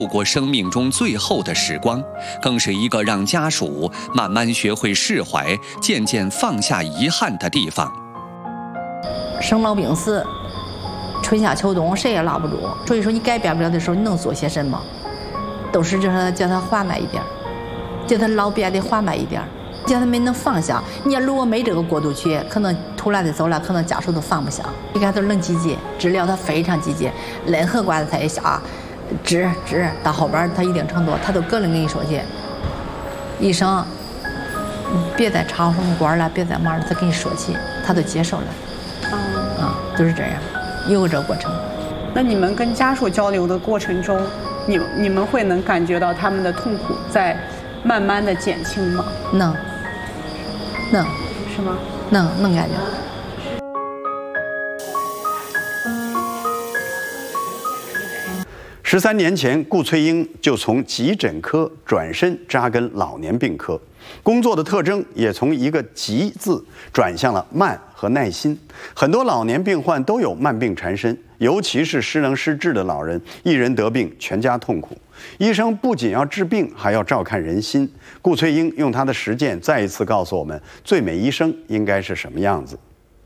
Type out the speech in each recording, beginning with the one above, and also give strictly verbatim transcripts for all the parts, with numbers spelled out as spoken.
度过生命中最后的时光，更是一个让家属慢慢学会释怀、渐渐放下遗憾的地方。 生老病死，春夏秋冬，谁也拉不住。所以说，你改变不了的时候，你能做些什么？都是就是叫他缓慢一点，叫他老变得缓慢一点，叫他们能放下。你要如果没这个过渡期，可能突然的走了，可能家属都放不下。你看他能积极，治疗他非常积极，任何管子他一下。治治到后边他一定程度，他都个人跟你说去，医生，别再插什么管了，别再忙了，他跟你说起，他都接受了。嗯啊，就是这样，有这个过程。 那你们跟家属交流的过程中，你你们会能感觉到他们的痛苦在慢慢的减轻吗？ 能，能， 是吗？ 能能感觉。 十三年前，顾翠英就从急诊科转身扎根老年病科，工作的特征也从一个“急”字转向了慢和耐心。很多老年病患都有慢病缠身，尤其是失能失智的老人，一人得病，全家痛苦。医生不仅要治病，还要照看人心。顾翠英用她的实践，再一次告诉我们，最美医生应该是什么样子。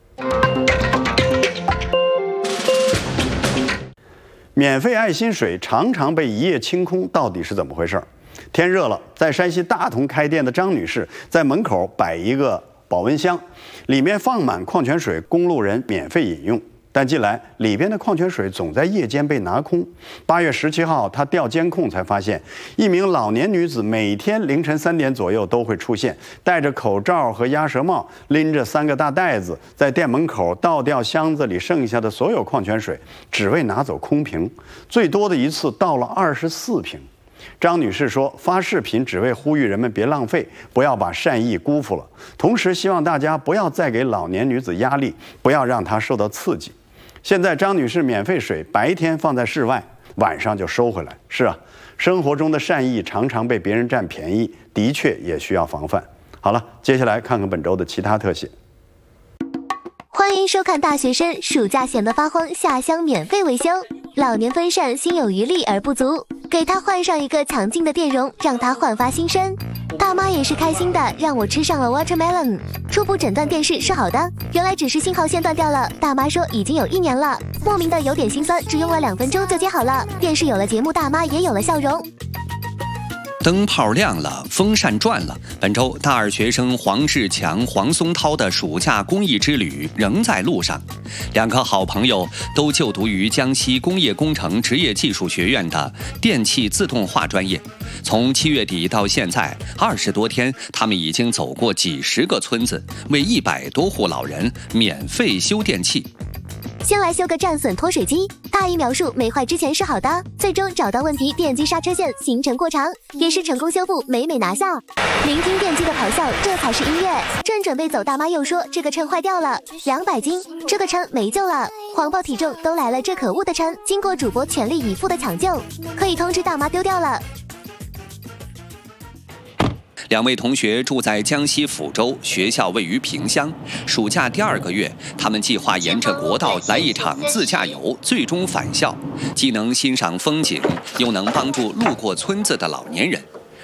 免费爱心水常常被一夜清空，到底是怎么回事？天热了，在山西大同开店的张女士在门口摆一个保温箱，里面放满矿泉水，供路人免费饮用。但近来里边的矿泉水总在夜间被拿空。八月十七号，她调监控才发现，一名老年女子每天凌晨三点左右都会出现，戴着口罩和鸭舌帽，拎着三个大袋子，在店门口倒掉箱子里剩下的所有矿泉水，只为拿走空瓶。最多的一次倒了二十四瓶。张女士说，发视频只为呼吁人们别浪费，不要把善意辜负了，同时希望大家不要再给老年女子压力，不要让她受到刺激。现在张女士免费水白天放在室外，晚上就收回来。是啊，生活中的善意常常被别人占便宜，的确也需要防范。好了，接下来看看本周的其他特写。 欢迎收看大学生暑假闲得发慌，下乡免费维修。老年风扇心有余力而不足，给他换上一个强劲的电容，让他焕发新生。大妈也是开心的，让我吃上了 watermelon。初步诊断电视是好的，原来只是信号线断掉了。大妈说已经有一年了，莫名的有点心酸，只用了两分钟就接好了。电视有了节目，大妈也有了笑容。 灯泡亮了，风扇转了。本周大二学生黄志强、黄松涛的暑假公益之旅仍在路上。两个好朋友都就读于江西工业工程职业技术学院的电气自动化专业。从七月底到现在二十多天，他们已经走过几十个村子，为一百多户老人免费修电器。 先来修个战损脱水机，大意描述没坏之前是好的，最终找到问题，电机刹车线行程过长，也是成功修复，美美拿下。聆听电机的咆哮，这才是音乐。正准备走，大妈又说这个秤坏掉了，两百斤，这个秤没救了。黄报体重都来了，这可恶的秤，经过主播全力以赴的抢救，可以通知大妈丢掉了。 两位同学住在江西抚州，学校位于萍乡。暑假第二个月，他们计划沿着国道来一场自驾游，最终返校，既能欣赏风景，又能帮助路过村子的老年人。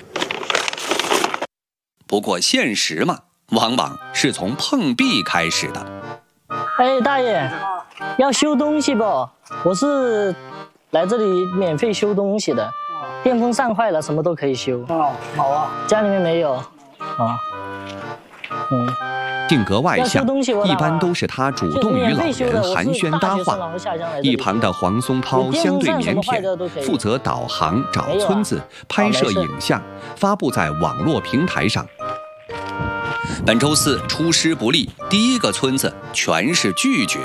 不过现实嘛，往往是从碰壁开始的。 哎，大爷，要修东西不？我是来这里免费修东西的。电风扇坏了，什么都可以修。哦，好啊。家里面没有。啊。嗯。 性格外向，一般都是他主动与老人寒暄搭话。一旁的黄松涛相对腼腆，负责导航、找村子、拍摄影像，发布在网络平台上。本周四出师不利，第一个村子全是拒绝。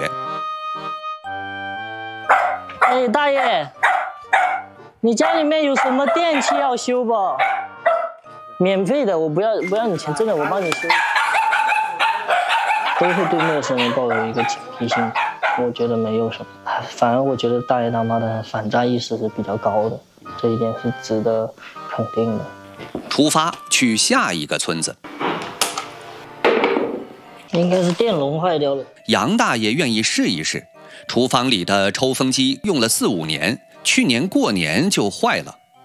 哎，大爷。你家里面有什么电器要修不？免费的，我不要不要你钱，真的，我帮你修。都会对陌生人抱有一个警惕性，我觉得没有什么。反而我觉得大爷大妈的反诈意识是比较高的，这一点是值得肯定的。 出发去下一个村子， 应该是电容坏掉了。 杨大爷愿意试一试，厨房里的抽风机用了四五年。去年过年就坏了，